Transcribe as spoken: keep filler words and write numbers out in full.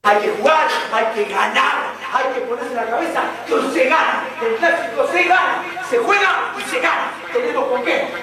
Hay que jugar, hay que ganar, hay que ponerse en la cabeza que hoy se gana. El clásico se gana, se juega y se gana. ¿Tenemos con qué?